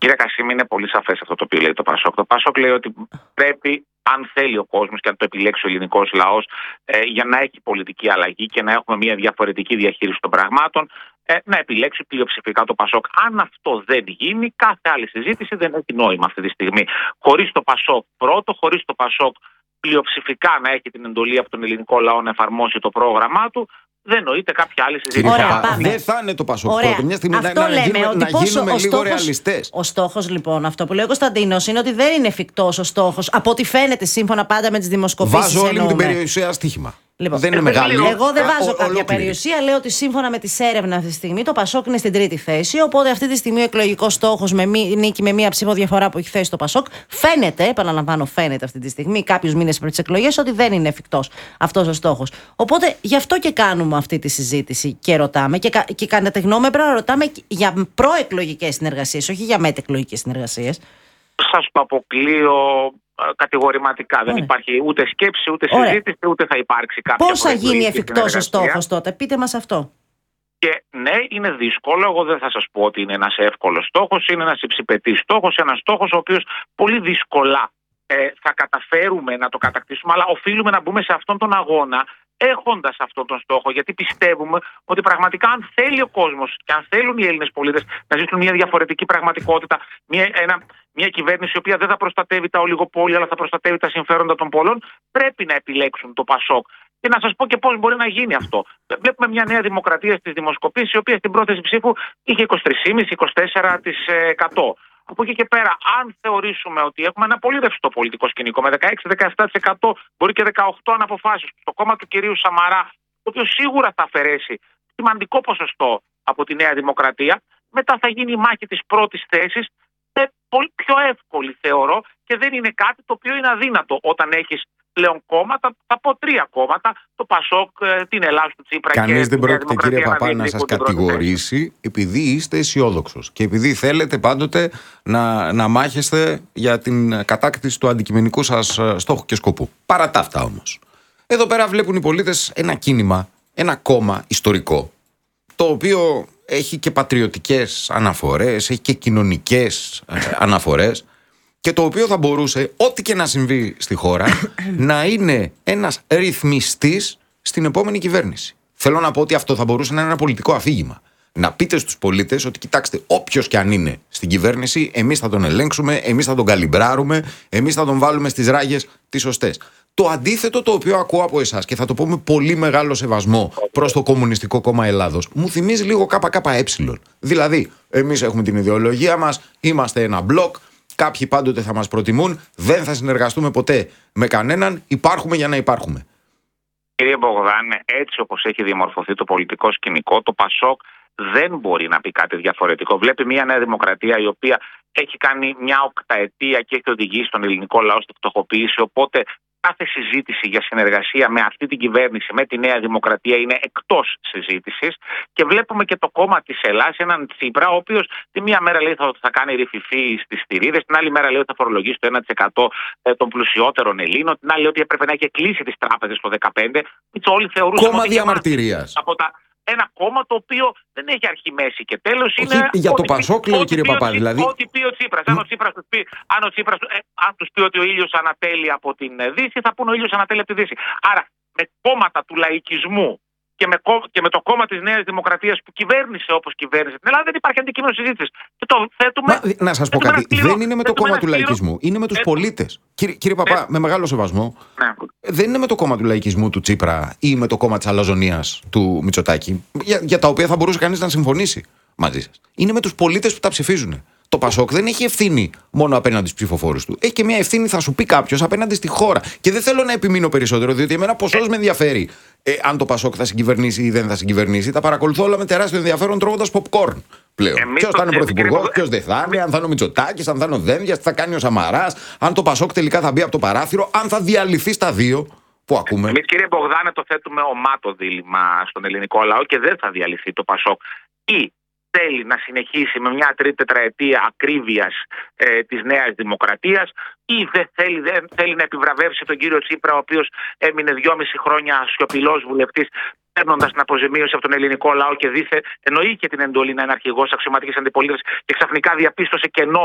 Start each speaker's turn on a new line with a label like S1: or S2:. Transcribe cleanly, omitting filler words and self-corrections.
S1: Κύριε Κασίμη, είναι πολύ σαφές αυτό το οποίο λέει το Πασόκ. Το Πασόκ λέει ότι πρέπει, αν θέλει ο κόσμος και αν το επιλέξει ο ελληνικός λαός, για να έχει πολιτική αλλαγή και να έχουμε μια διαφορετική διαχείριση των πραγμάτων, να επιλέξει πλειοψηφικά το Πασόκ. Αν αυτό δεν γίνει, κάθε άλλη συζήτηση δεν έχει νόημα αυτή τη στιγμή. Χωρίς το Πασόκ πρώτο, χωρίς το Πασόκ πλειοψηφικά να έχει την εντολή από τον ελληνικό λαό να εφαρμόσει το πρόγραμμά του, δεν νοείται κάποια άλλη συζήτηση.
S2: Δεν θα είναι το Πασόκ πρώτο. Μια στιγμή
S3: αυτό
S2: να γίνουμε λίγο ρεαλιστές.
S3: Ο στόχος, λοιπόν, αυτό που λέει ο Κωνσταντίνος, είναι ότι δεν είναι εφικτός ο στόχος. Από ό,τι φαίνεται, σύμφωνα πάντα με τις δημοσκοπήσεις.
S2: Βάζω όλη μου την περιουσία στοίχημα.
S3: Λοιπόν,
S2: δεν είναι μεγάλη.
S3: Εγώ δεν βάζω κάποια περιουσία. Λέω ότι σύμφωνα με τις έρευνες αυτή τη στιγμή το Πασόκ είναι στην τρίτη θέση. Οπότε αυτή τη στιγμή ο εκλογικός στόχος με νίκη με μία ψήφο διαφορά που έχει θέσει το Πασόκ φαίνεται, επαναλαμβάνω, φαίνεται αυτή τη στιγμή, κάποιους μήνες πριν τις εκλογές, ότι δεν είναι εφικτός αυτός ο στόχος. Οπότε γι' αυτό και κάνουμε αυτή τη συζήτηση και ρωτάμε. Και κατά τη γνώμη πρέπει να ρωτάμε για προεκλογικές συνεργασίες, όχι για μετεκλογικές συνεργασίες.
S1: Σας το αποκλείω κατηγορηματικά. Δεν υπάρχει ούτε σκέψη, ούτε συζήτηση, ούτε θα υπάρξει κάποια.
S3: Πώς θα γίνει εφικτός ο στόχος τότε, πείτε μας αυτό.
S1: Και ναι, είναι δύσκολο. Εγώ δεν θα σας πω ότι είναι ένας εύκολος στόχος. Είναι ένας υψηπετής στόχος. Ένας στόχος ο οποίος πολύ δύσκολα θα καταφέρουμε να το κατακτήσουμε, αλλά οφείλουμε να μπούμε σε αυτόν τον αγώνα έχοντας αυτόν τον στόχο, γιατί πιστεύουμε ότι πραγματικά αν θέλει ο κόσμος και αν θέλουν οι Έλληνες πολίτες να ζήσουν μια διαφορετική πραγματικότητα, μια κυβέρνηση η οποία δεν θα προστατεύει τα ολιγοπόλια αλλά θα προστατεύει τα συμφέροντα των πολλών, πρέπει να επιλέξουν το Πασόκ. Και να σας πω και πώς μπορεί να γίνει αυτό. Βλέπουμε μια Νέα Δημοκρατία στις δημοσκοπήσεις, η οποία στην πρόθεση ψήφου είχε 23,5-24%. Από εκεί και πέρα, αν θεωρήσουμε ότι έχουμε ένα πολύ ρευστό πολιτικό σκηνικό με 16-17%, μπορεί και 18% αν αποφάσεις, στο κόμμα του κυρίου Σαμαρά, το οποίο σίγουρα θα αφαιρέσει σημαντικό ποσοστό από τη Νέα Δημοκρατία, μετά θα γίνει η μάχη της πρώτης θέσης, πολύ πιο εύκολη θεωρώ, και δεν είναι κάτι το οποίο είναι αδύνατο όταν έχεις πλέον κόμματα, θα πω 3 κόμματα, το Πασόκ, την Ελλάδα του Τσίπρα.
S2: Κανείς δεν πρόκειται, κύριε Παπά, να σας κατηγορήσει επειδή είστε αισιόδοξος και επειδή θέλετε πάντοτε να μάχεστε για την κατάκτηση του αντικειμενικού σας στόχου και σκοπού. Παρά τα αυτά όμως, εδώ πέρα βλέπουν οι πολίτες ένα κίνημα, ένα κόμμα ιστορικό, το οποίο έχει και πατριωτικές αναφορές, έχει και κοινωνικές αναφορές, και το οποίο θα μπορούσε, ό,τι και να συμβεί στη χώρα, να είναι ένας ρυθμιστής στην επόμενη κυβέρνηση. Θέλω να πω ότι αυτό θα μπορούσε να είναι ένα πολιτικό αφήγημα. Να πείτε στους πολίτες ότι κοιτάξτε, όποιος και αν είναι στην κυβέρνηση, εμείς θα τον ελέγξουμε, εμείς θα τον καλυμπράρουμε, εμείς θα τον βάλουμε στις ράγες τις σωστές. Το αντίθετο το οποίο ακούω από εσάς, και θα το πω με πολύ μεγάλο σεβασμό προς το Κομμουνιστικό Κόμμα Ελλάδος, μου θυμίζει λίγο ΚΚΕ. Δηλαδή, εμείς έχουμε την ιδεολογία μας, είμαστε ένα μπλοκ. Κάποιοι πάντοτε θα μας προτιμούν, δεν θα συνεργαστούμε ποτέ με κανέναν, υπάρχουμε για να υπάρχουμε.
S1: Κύριε Μπογδάνε, έτσι όπως έχει διαμορφωθεί το πολιτικό σκηνικό, το Πασόκ δεν μπορεί να πει κάτι διαφορετικό. Βλέπει μια Νέα Δημοκρατία η οποία έχει κάνει μια οκταετία και έχει οδηγήσει τον ελληνικό λαό στη φτωχοποίηση, οπότε κάθε συζήτηση για συνεργασία με αυτή την κυβέρνηση, με τη Νέα Δημοκρατία, είναι εκτός συζήτησης. Και βλέπουμε και το κόμμα της Ελλάδας, έναν Τσίπρα, ο οποίος τη μία μέρα λέει ότι θα κάνει ρηφιφή στις θηρίδες, την άλλη μέρα λέει ότι θα φορολογήσει το 1% των πλουσιότερων Ελλήνων, την άλλη λέει ότι έπρεπε να έχει κλείσει τις τράπεζες το 2015. Όλοι θεωρούσαν
S2: κόμμα διαμαρτυρίας.
S1: Ένα κόμμα το οποίο δεν έχει αρχή, μέση και τέλος. Είναι
S2: για το Πασόκ, λέω, κύριε Παπά. Δηλαδή,
S1: ό,τι πει ο Τσίπρας. Αν τους πει ότι ο ήλιος ανατέλει από την Δύση, θα πούνε ο ήλιος ανατέλει από τη Δύση. Άρα, με κόμματα του λαϊκισμού και με το κόμμα της Νέας Δημοκρατίας που κυβέρνησε όπως κυβέρνησε την Ελλάδα, δεν υπάρχει αντικείμενο συζήτησης. Και το θέτουμε.
S2: Να σας πω κάτι. Δεν είναι με το κόμμα του λαϊκισμού, είναι με τους πολίτες. Κύριε Παπά, με μεγάλο σεβασμό, δεν είναι με το κόμμα του λαϊκισμού του Τσίπρα ή με το κόμμα της αλαζονίας του Μητσοτάκη, για τα οποία θα μπορούσε κανείς να συμφωνήσει μαζί σας. Είναι με τους πολίτες που τα ψηφίζουν. Το Πασόκ δεν έχει ευθύνη μόνο απέναντι στους ψηφοφόρους του. Έχει και μια ευθύνη, θα σου πει κάποιος, απέναντι στη χώρα. Και δεν θέλω να επιμείνω περισσότερο, διότι εμένα ποσός με ενδιαφέρει αν το Πασόκ θα συγκυβερνήσει ή δεν θα συγκυβερνήσει. Τα παρακολουθώ όλα με τεράστιο ενδιαφέρον τρώγοντας popcorn πλέον. Ποιος θα είναι ο πρωθυπουργός, ποιος δεν θα είναι, αν θα είναι ο Μητσοτάκης, αν θα είναι ο Δένδιας, τι θα κάνει ο Σαμαράς, αν το Πασόκ τελικά θα μπει από το παράθυρο, αν θα διαλυθεί στα δύο. Που ακούμε.
S1: Εμείς, κύριε Μπογδάνε, το θέτουμε ομάτο δίλημμα στον ελληνικό λαό και δεν θα διαλυθεί το Πασόκ. Ή θέλει να συνεχίσει με μια τρίτη τετραετία ακρίβειας της Νέας Δημοκρατίας, ή δεν θέλει να επιβραβεύσει τον κύριο Τσίπρα, ο οποίος έμεινε 2,5 χρόνια σιωπηλός βουλευτής, παίρνοντας την αποζημίωση από τον ελληνικό λαό και ενώ είχε την εντολή να είναι αρχηγός αξιωματικής αντιπολίτευσης και ξαφνικά διαπίστωσε κενό